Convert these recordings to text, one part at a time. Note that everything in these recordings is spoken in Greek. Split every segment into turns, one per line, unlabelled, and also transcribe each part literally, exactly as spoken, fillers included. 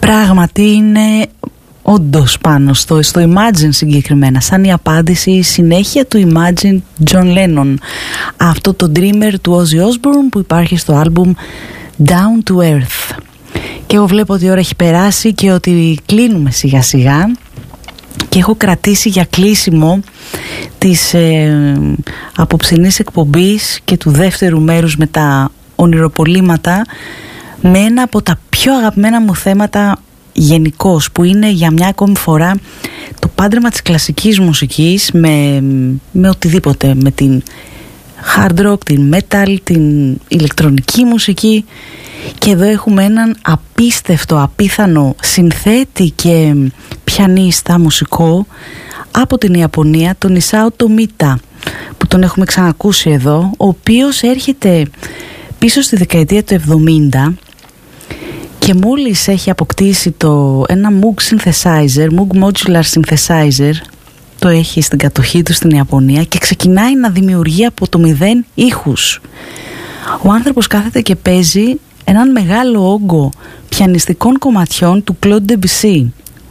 Πράγματι είναι όντως πάνω στο, στο Imagine συγκεκριμένα, σαν η απάντηση, η συνέχεια του Imagine John Lennon, αυτό το Dreamer του Ozzy Osbourne που υπάρχει στο άλμπουμ Down to Earth. Και εγώ βλέπω ότι η ώρα έχει περάσει και ότι κλείνουμε σιγά σιγά και έχω κρατήσει για κλείσιμο της ε, απόψινής εκπομπής και του δεύτερου μέρους με τα ονειροπολίματα με ένα από τα πιο αγαπημένα μου θέματα γενικώς, που είναι για μια ακόμη φορά το πάντρεμα της κλασικής μουσικής με, με οτιδήποτε, με την hard rock, την metal, την ηλεκτρονική μουσική. Και εδώ έχουμε έναν απίστευτο, απίθανο συνθέτη και πιανίστα μουσικό από την Ιαπωνία, τον Ισάο Τομίτα, που τον έχουμε ξανακούσει εδώ, ο οποίος έρχεται πίσω στη δεκαετία του εβδομήντα και μόλις έχει αποκτήσει το, ένα Moog synthesizer, Moog Modular Synthesizer, το έχει στην κατοχή του στην Ιαπωνία και ξεκινάει να δημιουργεί από το μηδέν ήχους. Ο άνθρωπος κάθεται και παίζει έναν μεγάλο όγκο πιανιστικών κομματιών του Claude Debussy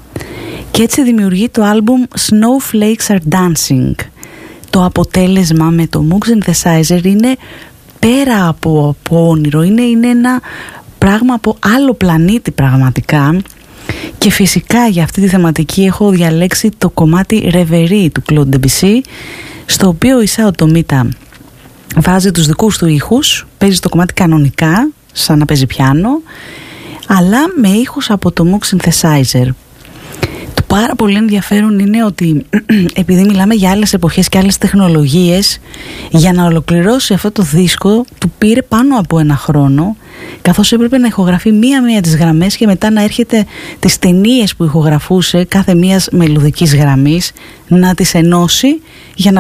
και έτσι δημιουργεί το άλμπουμ Snowflakes Are Dancing. Το αποτέλεσμα με το Moog synthesizer είναι πέρα από, από όνειρο, είναι, είναι ένα πράγμα από άλλο πλανήτη πραγματικά. Και φυσικά για αυτή τη θεματική έχω διαλέξει το κομμάτι Reverie του Claude Debussy, στο οποίο η Ισάο Τομίτα βάζει τους δικούς του ήχους, παίζει το κομμάτι κανονικά σαν να παίζει πιάνο, αλλά με ήχους από το Moog synthesizer. Το πάρα πολύ ενδιαφέρον είναι ότι επειδή μιλάμε για άλλες εποχές και άλλες τεχνολογίες, για να ολοκληρώσει αυτό το δίσκο του πήρε πάνω από ένα χρόνο, καθώς έπρεπε να ηχογραφεί μία-μία τις γραμμές και μετά να έρχεται τις ταινίες που ηχογραφούσε κάθε μίας μελωδικής γραμμής να τις ενώσει για να